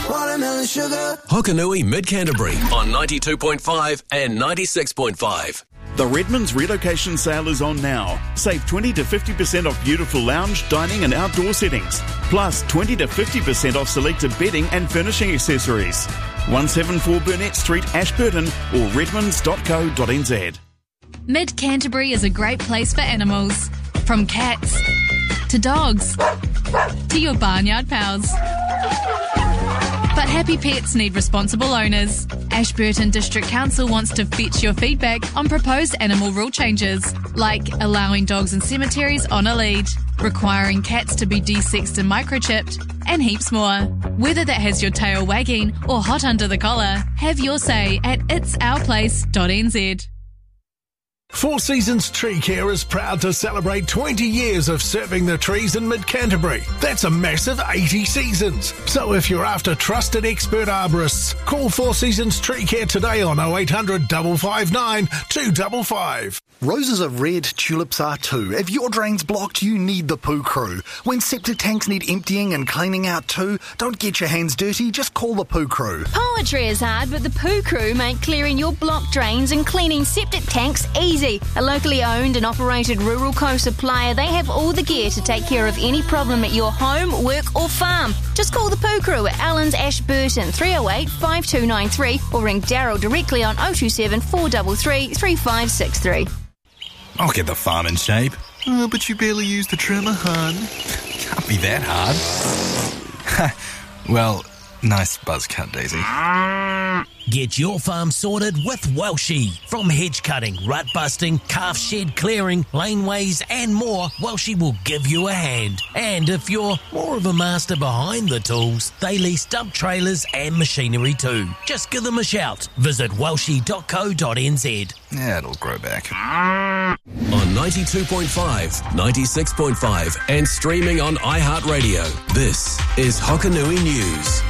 watermelon sugar. Hokanui Mid-Canterbury on 92.5 and 96.5. The Redmond's relocation sale is on now. Save 20 to 50% off beautiful lounge, dining and outdoor settings. Plus 20 to 50% off selected bedding and furnishing accessories. 174 Burnett Street, Ashburton or redmonds.co.nz. Mid-Canterbury is a great place for animals. From cats to dogs to your barnyard pals. But happy pets need responsible owners. Ashburton District Council wants to fetch your feedback on proposed animal rule changes, like allowing dogs in cemeteries on a lead, requiring cats to be desexed and microchipped, and heaps more. Whether that has your tail wagging or hot under the collar, have your say at itsourplace.nz. Four Seasons Tree Care is proud to celebrate 20 years of serving the trees in Mid-Canterbury. That's a massive 80 seasons. So if you're after trusted expert arborists, call Four Seasons Tree Care today on 0800 559 255. Roses are red, tulips are too. If your drain's blocked, you need the Poo Crew. When septic tanks need emptying and cleaning out too, don't get your hands dirty, just call the Poo Crew. Poetry is hard, but the Poo Crew make clearing your blocked drains and cleaning septic tanks easy. A locally owned and operated rural co-supplier, they have all the gear to take care of any problem at your home, work or farm. Just call the Poo Crew at Allen's Ashburton 308 5293 or ring Daryl directly on 027 433 3563. I'll get the farm in shape. Oh, but you barely use the trimmer, hon. Can't be that hard. Well, nice buzz cut, Daisy. Get your farm sorted with Welshie. From hedge cutting, rut busting, calf shed clearing, laneways and more, Welshie will give you a hand. And if you're more of a master behind the tools, they lease dump trailers and machinery too. Just give them a shout. Visit welshie.co.nz. Yeah, it'll grow back. On 92.5, 96.5 and streaming on iHeartRadio. This is Hokanui News.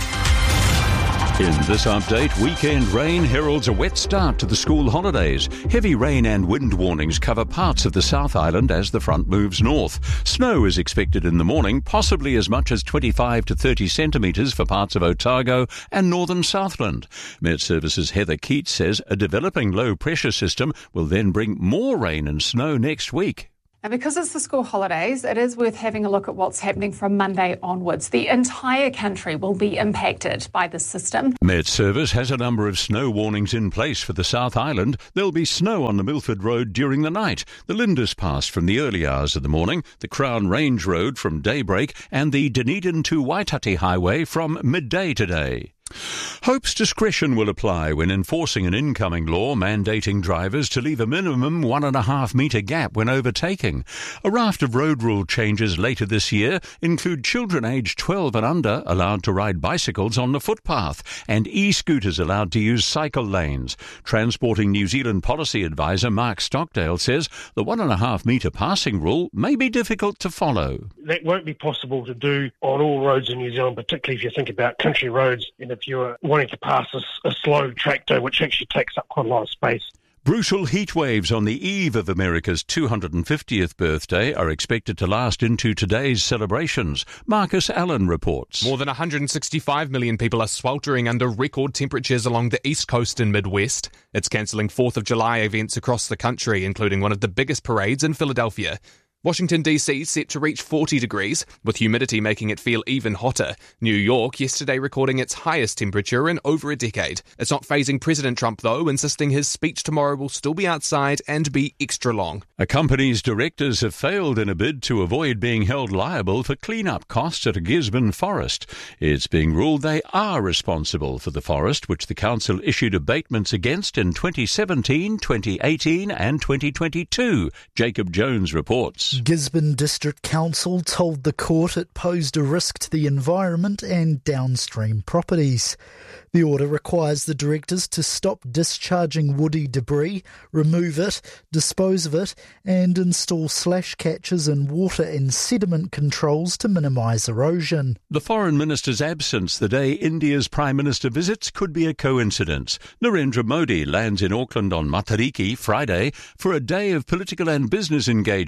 In this update, weekend rain heralds a wet start to the school holidays. Heavy rain and wind warnings cover parts of the South Island as the front moves north. Snow is expected in the morning, possibly as much as 25 to 30 centimetres for parts of Otago and northern Southland. Met Services' Heather Keats says a developing low-pressure system will then bring more rain and snow next week. And because it's the school holidays, it is worth having a look at what's happening from Monday onwards. The entire country will be impacted by this system. Met Service has a number of snow warnings in place for the South Island. There'll be snow on the Milford Road during the night, the Lindis Pass from the early hours of the morning, the Crown Range Road from daybreak, and the Dunedin to Waitati Highway from midday today. Hope's discretion will apply when enforcing an incoming law mandating drivers to leave a minimum 1.5 metre gap when overtaking. A raft of road rule changes later this year include children aged 12 and under allowed to ride bicycles on the footpath and e-scooters allowed to use cycle lanes. Transporting New Zealand policy advisor Mark Stockdale says the 1.5 metre passing rule may be difficult to follow. That won't be possible to do on all roads in New Zealand, particularly if you think about country roads and if you're wanting to pass a slow tractor, which actually takes up quite a lot of space. Brutal heat waves on the eve of America's 250th birthday are expected to last into today's celebrations. Marcus Allen reports. More than 165 million people are sweltering under record temperatures along the east coast and Midwest. It's cancelling 4th of July events across the country, including one of the biggest parades in Philadelphia. Washington, D.C. set to reach 40 degrees, with humidity making it feel even hotter. New York yesterday recording its highest temperature in over a decade. It's not fazing President Trump, though, insisting his speech tomorrow will still be outside and be extra long. A company's directors have failed in a bid to avoid being held liable for clean-up costs at a Gisborne forest. It's being ruled they are responsible for the forest, which the council issued abatements against in 2017, 2018 and 2022. Jacob Jones reports. Gisborne District Council told the court it posed a risk to the environment and downstream properties. The order requires the directors to stop discharging woody debris, remove it, dispose of it, and install slash catches and water and sediment controls to minimise erosion. The Foreign Minister's absence the day India's Prime Minister visits could be a coincidence. Narendra Modi lands in Auckland on Matariki Friday for a day of political and business engagements.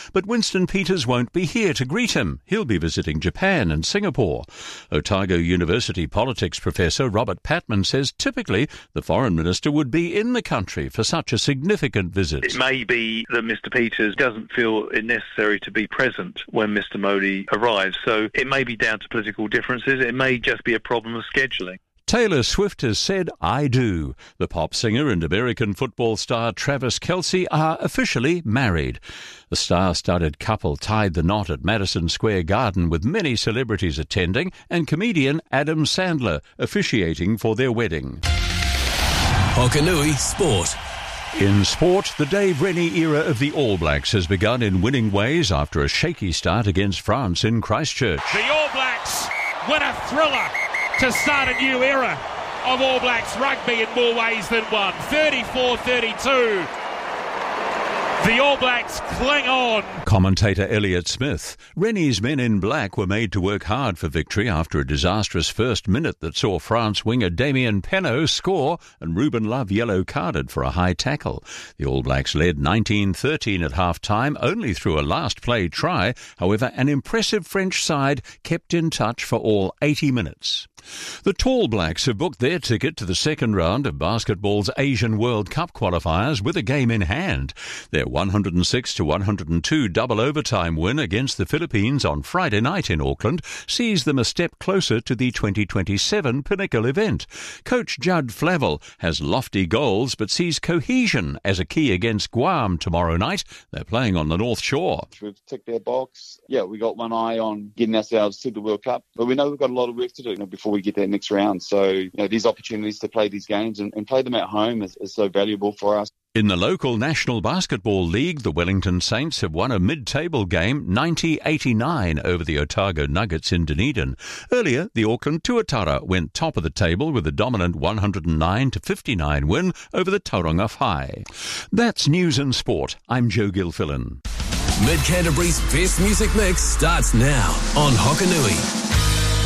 but Winston Peters won't be here to greet him. He'll be visiting Japan and Singapore. Otago University politics professor Robert Patman says typically the foreign minister would be in the country for such a significant visit. It may be that Mr Peters doesn't feel it necessary to be present when Mr Modi arrives, so it may be down to political differences. It may just be a problem of scheduling. Taylor Swift has said, "I do." The pop singer and American football star Travis Kelce are officially married. The star-studded couple tied the knot at Madison Square Garden with many celebrities attending and comedian Adam Sandler officiating for their wedding. Hokanui Sport. In sport, the Dave Rennie era of the All Blacks has begun in winning ways after a shaky start against France in Christchurch. The All Blacks win a thriller to start a new era of All Blacks rugby in more ways than one. 34-32. The All Blacks cling on. Commentator Elliot Smith. Rennie's men in black were made to work hard for victory after a disastrous first minute that saw France winger Damien Penaud score and Ruben Love yellow-carded for a high tackle. The All Blacks led 19-13 at half-time, only through a last-play try. However, an impressive French side kept in touch for all 80 minutes. The Tall Blacks have booked their ticket to the second round of basketball's Asian World Cup qualifiers with a game in hand. Their 106-102 double overtime win against the Philippines on Friday night in Auckland sees them a step closer to the 2027 Pinnacle event. Coach Judd Flavel has lofty goals but sees cohesion as a key against Guam tomorrow night. They're playing on the North Shore. We've ticked their box. Yeah, we got one eye on getting ourselves to the World Cup, but we know we've got a lot of work to do before we get that next round. So, these opportunities to play these games and play them at home is so valuable for us. In the local National Basketball League, the Wellington Saints have won a mid-table game 90-89 over the Otago Nuggets in Dunedin. Earlier, the Auckland Tuatara went top of the table with a dominant 109-59 win over the Tauranga High. That's News and Sport. I'm Joe Gilfillan. Mid Canterbury's best music mix starts now on Hokanui.